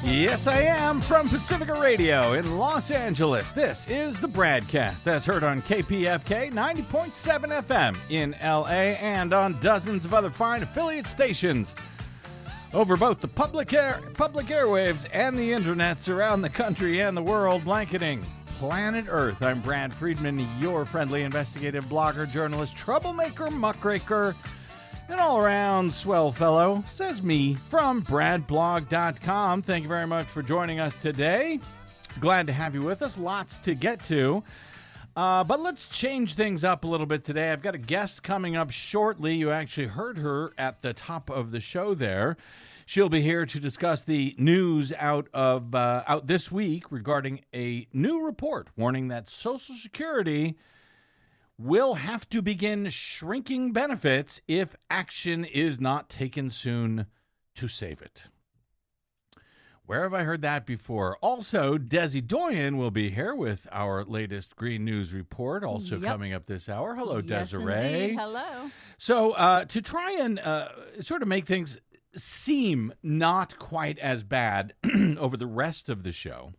Yes, I am from Pacifica Radio in Los Angeles. This is the BradCast, as heard on KPFK 90.7 FM in LA and on dozens of other fine affiliate stations over both the public airwaves and the internets around the country and the world, blanketing planet Earth. I'm Brad Friedman, your friendly investigative blogger, journalist, troublemaker, muckraker, an all-around swell fellow, says me, from bradblog.com. Thank you very much for joining us today. Glad to have you with us. Lots to get to. But let's change things up a little bit today. I've got a guest coming up shortly. You actually heard her at the top of the show there. She'll be here to discuss the news out this week regarding a new report warning that Social Security will have to begin shrinking benefits if action is not taken soon to save it. Where have I heard that before? Also, Desi Doyen will be here with our latest Green News report, also coming up this hour. Hello, Desiree. Yes, indeed. Hello. So to try and sort of make things seem not quite as bad over the rest of the show,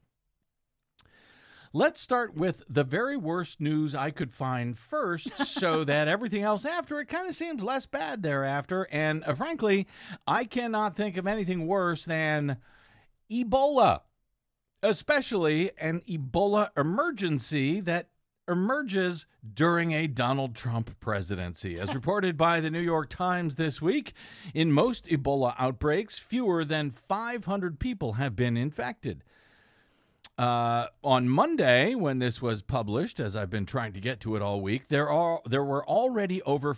let's start with the very worst news I could find first so that everything else after it kind of seems less bad thereafter. And frankly, I cannot think of anything worse than Ebola, especially an Ebola emergency that emerges during a Donald Trump presidency. As reported by the New York Times this week, in most Ebola outbreaks, fewer than 500 people have been infected. On Monday, when this was published, as I've been trying to get to it all week, there were already over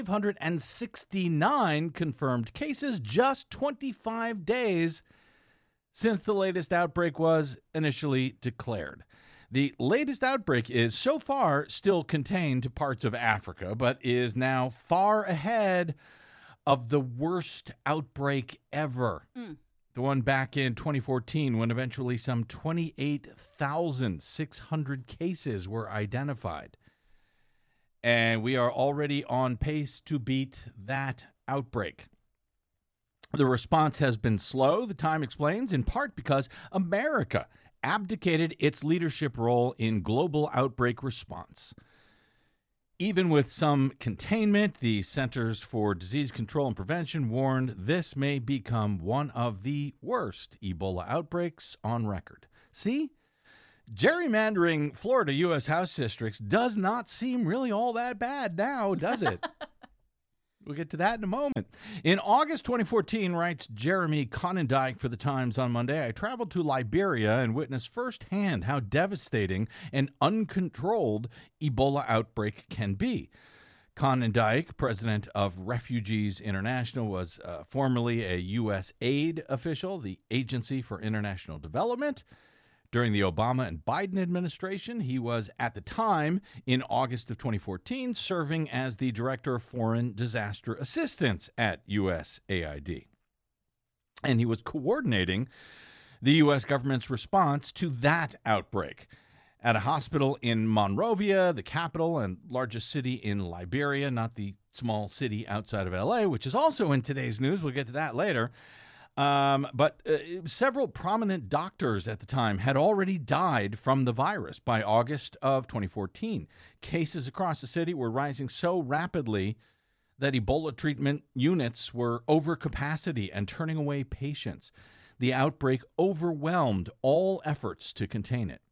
569 confirmed cases just 25 days since the latest outbreak was initially declared. The latest outbreak is so far still contained to parts of Africa, but is now far ahead of the worst outbreak ever. The one back in 2014, when eventually some 28,600 cases were identified. And we are already on pace to beat that outbreak. The response has been slow, the Times explains, in part because America abdicated its leadership role in global outbreak response. Even with some containment, the Centers for Disease Control and Prevention warned this may become one of the worst Ebola outbreaks on record. See? Gerrymandering Florida U.S. House districts does not seem really all that bad now, does it? We'll get to that in a moment. In August 2014, writes Jeremy Conondike for the Times on Monday, I traveled to Liberia and witnessed firsthand how devastating an uncontrolled Ebola outbreak can be. Conondike, president of Refugees International, was formerly a U.S. aid official, the Agency for International Development. During the Obama and Biden administration, he was, at the time, in August of 2014, serving as the Director of Foreign Disaster Assistance at USAID. And he was coordinating the U.S. government's response to that outbreak. At a hospital in Monrovia, the capital and largest city in Liberia, not the small city outside of L.A., which is also in today's news. We'll get to that later. But several prominent doctors at the time had already died from the virus by August of 2014. Cases across the city were rising so rapidly that Ebola treatment units were over capacity and turning away patients. The outbreak overwhelmed all efforts to contain it.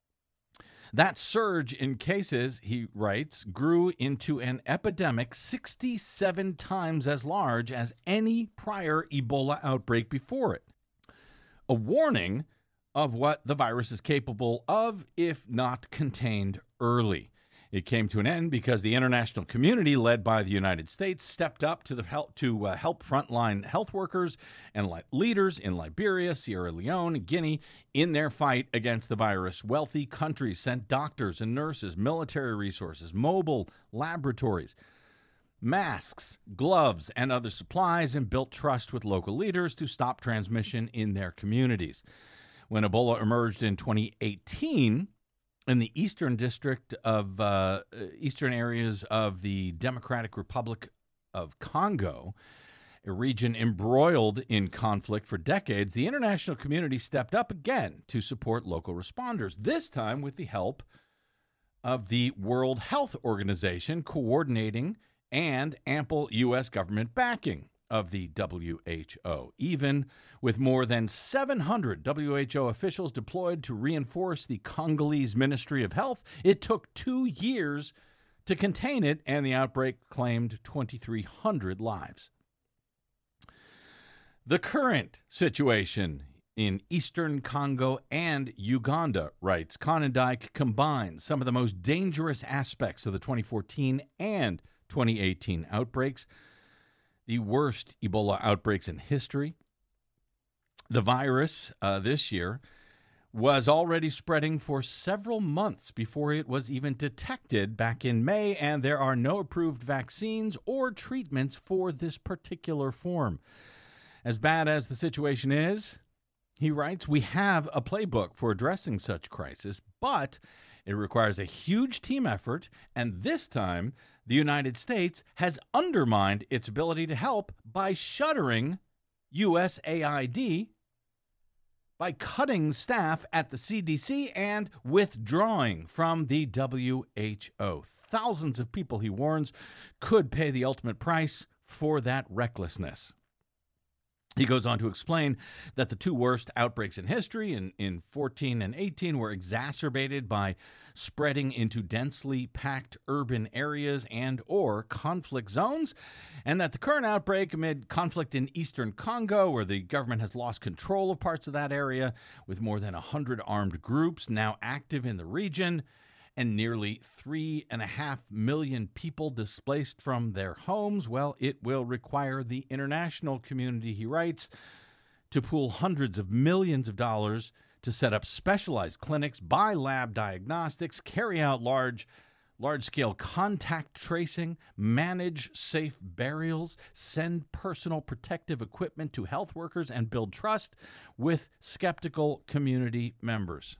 That surge in cases, he writes, grew into an epidemic 67 times as large as any prior Ebola outbreak before it. A warning of what the virus is capable of if not contained early. It came to an end because the international community, led by the United States, stepped up to help frontline health workers and leaders in Liberia, Sierra Leone, and Guinea in their fight against the virus. Wealthy countries sent doctors and nurses, military resources, mobile laboratories, masks, gloves, and other supplies, and built trust with local leaders to stop transmission in their communities. When Ebola emerged in 2018, in the eastern district of eastern areas of the Democratic Republic of Congo, A region embroiled in conflict for decades, the international community stepped up again to support local responders, this time with the help of the World Health Organization coordinating and ample U.S. government backing of the WHO. Even with more than 700 WHO officials deployed to reinforce the Congolese Ministry of Health, it took 2 years to contain it, and the outbreak claimed 2,300 lives. The current situation in eastern Congo and Uganda, writes Konyndyk, combines some of the most dangerous aspects of the 2014 and 2018 outbreaks, the worst Ebola outbreaks in history. The virus this year was already spreading for several months before it was even detected back in May, and there are no approved vaccines or treatments for this particular form. As bad as the situation is, he writes, we have a playbook for addressing such crisis, but it requires a huge team effort, and this time the United States has undermined its ability to help by shuttering USAID, by cutting staff at the CDC, and withdrawing from the WHO. Thousands of people, he warns, could pay the ultimate price for that recklessness. He goes on to explain that the two worst outbreaks in history in 14 and 18 were exacerbated by spreading into densely packed urban areas and or conflict zones, and that the current outbreak amid conflict in eastern Congo, where the government has lost control of parts of that area, with more than 100 armed groups now active in the region, and nearly 3.5 million people displaced from their homes, well, it will require the international community, he writes, to pool hundreds of millions of dollars to set up specialized clinics, buy lab diagnostics, carry out large-scale contact tracing, manage safe burials, send personal protective equipment to health workers, and build trust with skeptical community members.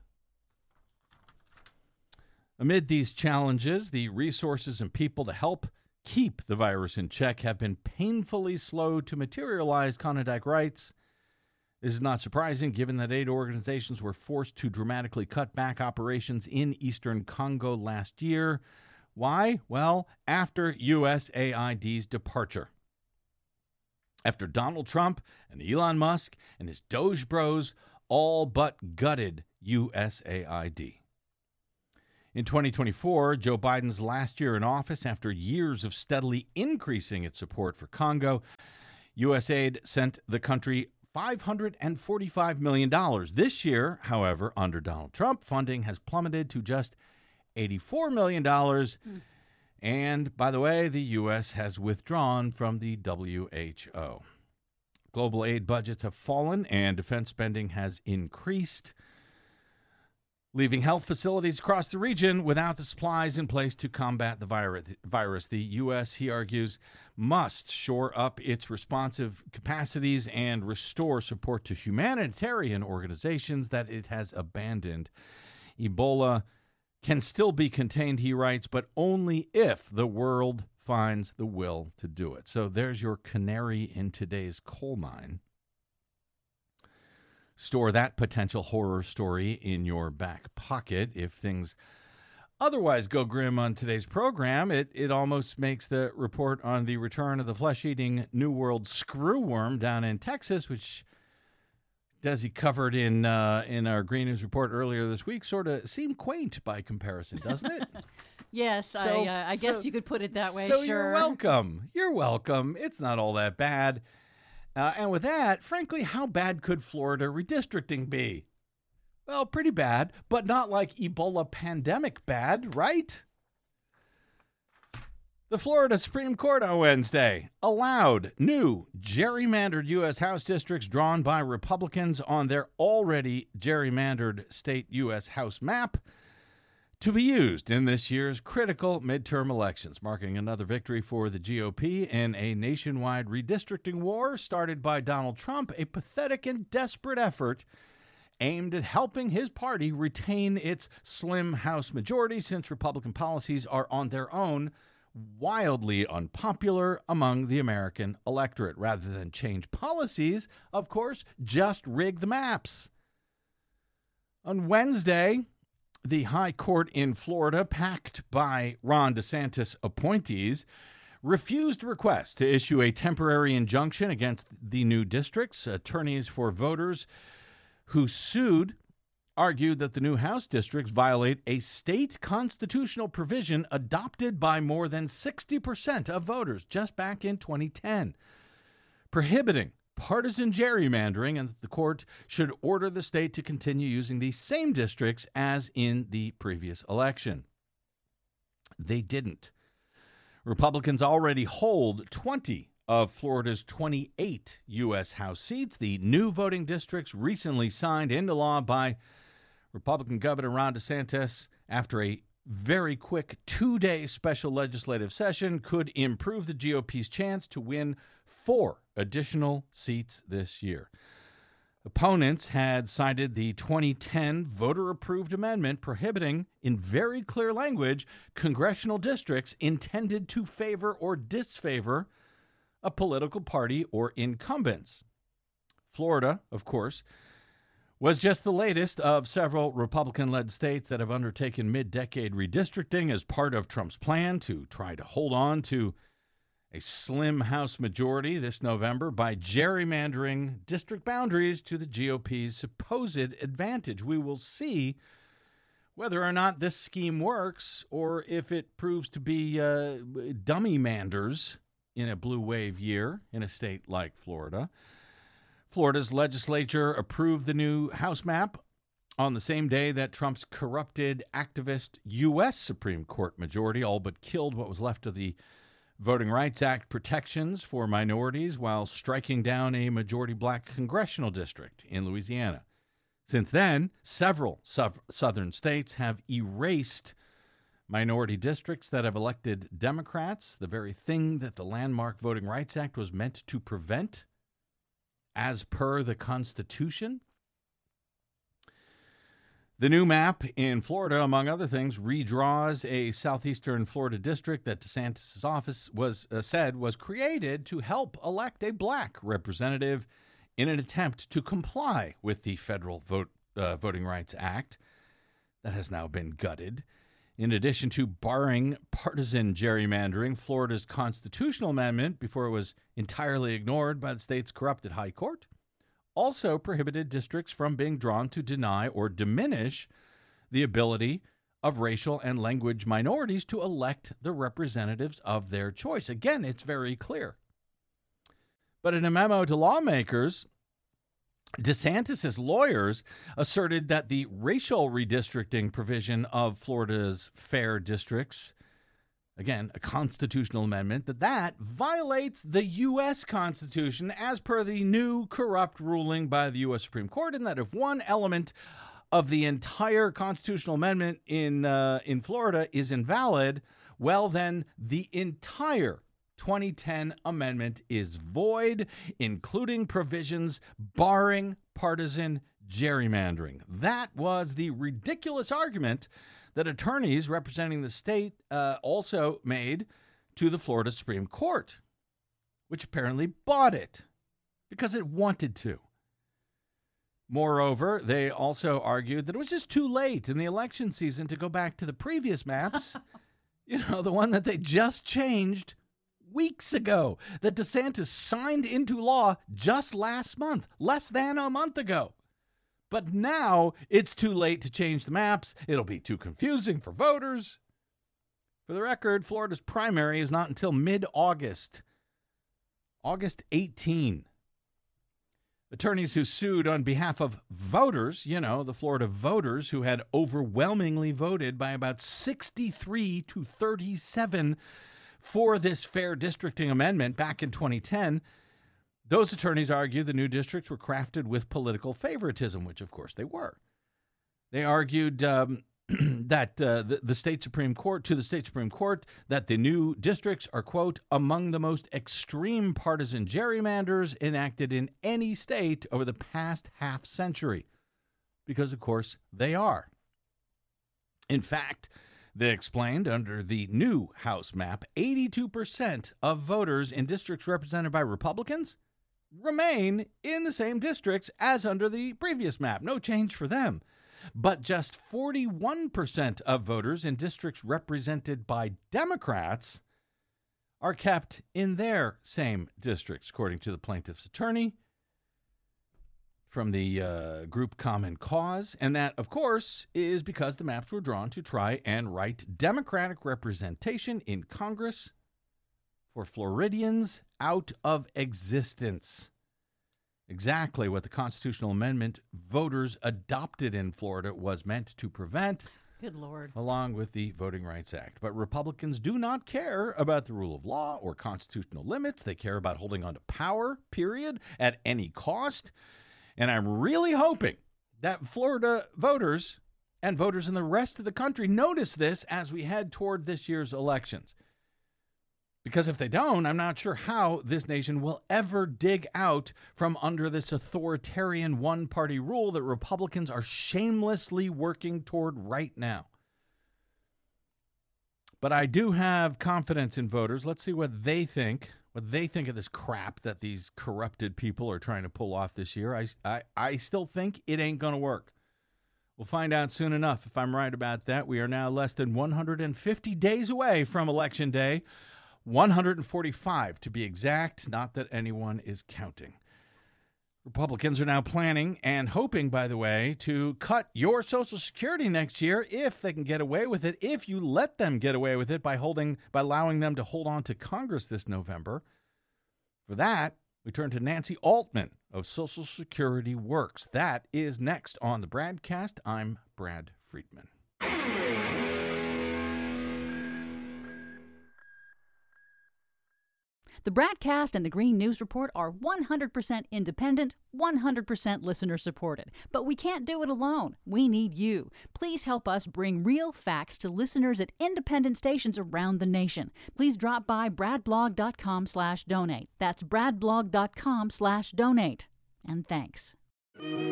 Amid these challenges, the resources and people to help keep the virus in check have been painfully slow to materialize, Konyndyk writes. This is not surprising, given that aid organizations were forced to dramatically cut back operations in eastern Congo last year. Why? Well, after USAID's departure. After Donald Trump and Elon Musk and his Doge bros all but gutted USAID. In 2024, Joe Biden's last year in office, after years of steadily increasing its support for Congo, USAID sent the country $545 million. This year, however, under Donald Trump, funding has plummeted to just $84 million. And, by the way, the U.S. has withdrawn from the WHO. Global aid budgets have fallen and defense spending has increased, leaving health facilities across the region without the supplies in place to combat the virus. The U.S., he argues, must shore up its responsive capacities and restore support to humanitarian organizations that it has abandoned. Ebola can still be contained, he writes, but only if the world finds the will to do it. So there's your canary in today's coal mine. Store that potential horror story in your back pocket. If things otherwise go grim on today's program, it almost makes the report on the return of the flesh-eating New World screwworm down in Texas, which Desi covered in our Green News report earlier this week, sort of seem quaint by comparison, doesn't it? Yes, I guess you could put it that way. So sure. You're welcome. You're welcome. It's not all that bad. And with that, frankly, how bad could Florida redistricting be? Well, pretty bad, but not like Ebola pandemic bad, right? The Florida Supreme Court on Wednesday allowed new gerrymandered U.S. House districts drawn by Republicans on their already gerrymandered state U.S. House map to be used in this year's critical midterm elections, marking another victory for the GOP in a nationwide redistricting war started by Donald Trump, a pathetic and desperate effort aimed at helping his party retain its slim House majority since Republican policies are on their own wildly unpopular among the American electorate. Rather than change policies, of course, just rig the maps. On Wednesday, the High Court in Florida, packed by Ron DeSantis appointees, refused requests to issue a temporary injunction against the new districts. Attorneys for voters who sued argued that the new House districts violate a state constitutional provision adopted by more than 60% of voters just back in 2010, prohibiting partisan gerrymandering, and that the court should order the state to continue using these same districts as in the previous election. They didn't. Republicans already hold 20 of Florida's 28 U.S. House seats. The new voting districts recently signed into law by Republican Governor Ron DeSantis after a very quick 2-day special legislative session could improve the GOP's chance to win 4 additional seats this year. Opponents had cited the 2010 voter-approved amendment prohibiting, in very clear language, congressional districts intended to favor or disfavor a political party or incumbents. Florida, of course, was just the latest of several Republican-led states that have undertaken mid-decade redistricting as part of Trump's plan to try to hold on to a slim House majority this November by gerrymandering district boundaries to the GOP's supposed advantage. We will see whether or not this scheme works or if it proves to be dummy manders in a blue wave year in a state like Florida. Florida's legislature approved the new House map on the same day that Trump's corrupted activist U.S. Supreme Court majority all but killed what was left of the Voting Rights Act protections for minorities while striking down a majority black congressional district in Louisiana. Since then, several southern states have erased minority districts that have elected Democrats, the very thing that the landmark Voting Rights Act was meant to prevent, as per the Constitution. The new map in Florida, among other things, redraws a southeastern Florida district that DeSantis' office said was created to help elect a black representative in an attempt to comply with the federal Voting Rights Act that has now been gutted. In addition to barring partisan gerrymandering, Florida's constitutional amendment, before it was entirely ignored by the state's corrupted high court, also prohibited districts from being drawn to deny or diminish the ability of racial and language minorities to elect the representatives of their choice. Again, it's very clear. But in a memo to lawmakers, DeSantis' lawyers asserted that the racial redistricting provision of Florida's fair districts, again, a constitutional amendment, that violates the U.S. Constitution as per the new corrupt ruling by the U.S. Supreme Court, and that if one element of the entire constitutional amendment in Florida is invalid, well, then the entire 2010 amendment is void, including provisions barring partisan gerrymandering. That was the ridiculous argument that attorneys representing the state also made to the Florida Supreme Court, which apparently bought it because it wanted to. Moreover, they also argued that it was just too late in the election season to go back to the previous maps, the one that they just changed weeks ago, that DeSantis signed into law just last month, less than a month ago. But now it's too late to change the maps. It'll be too confusing for voters. For the record, Florida's primary is not until mid-August, August 18. Attorneys who sued on behalf of voters, the Florida voters who had overwhelmingly voted by about 63 to 37 for this fair districting amendment back in 2010, those attorneys argued the new districts were crafted with political favoritism, which, of course, they were. They argued that the state Supreme Court, that the new districts are, quote, among the most extreme partisan gerrymanders enacted in any state over the past half century. Because, of course, they are. In fact, They explained under the new House map, 82% of voters in districts represented by Republicans remain in the same districts as under the previous map. No change for them. But just 41% of voters in districts represented by Democrats are kept in their same districts, according to the plaintiff's attorney from the group Common Cause. And that, of course, is because the maps were drawn to try and write Democratic representation in Congress for Floridians out of existence. Exactly what the constitutional amendment voters adopted in Florida was meant to prevent. Good Lord. Along with the Voting Rights Act. But Republicans do not care about the rule of law or constitutional limits. They care about holding on to power, period, at any cost. And I'm really hoping that Florida voters and voters in the rest of the country notice this as we head toward this year's elections. Because if they don't, I'm not sure how this nation will ever dig out from under this authoritarian one-party rule that Republicans are shamelessly working toward right now. But I do have confidence in voters. Let's see what they think of this crap that these corrupted people are trying to pull off this year. I still think it ain't going to work. We'll find out soon enough if I'm right about that. We are now less than 150 days away from Election Day. 145 to be exact, not that anyone is counting. Republicans are now planning and hoping, by the way, to cut your Social Security next year if they can get away with it, if you let them get away with it by allowing them to hold on to Congress this November. For that, we turn to Nancy Altman of Social Security Works. That is next on the BradCast. I'm Brad Friedman. The BradCast and the Green News Report are 100% independent, 100% listener-supported. But we can't do it alone. We need you. Please help us bring real facts to listeners at independent stations around the nation. Please drop by bradblog.com/donate. That's bradblog.com/donate. And thanks.